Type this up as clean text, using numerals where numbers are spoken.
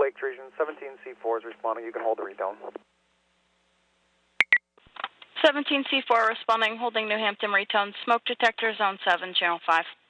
Lake Region 17C4 is responding. You can hold the retone. 17C4 responding, holding New Hampton retone. Smoke detector, zone 7, channel 5.